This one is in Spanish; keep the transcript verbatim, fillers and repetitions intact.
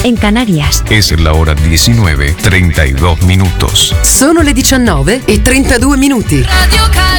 en Canarias. Es la hora diecinueve, treinta y dos minutos. Sono le diciannove e trentadue minuti. Radio Canada.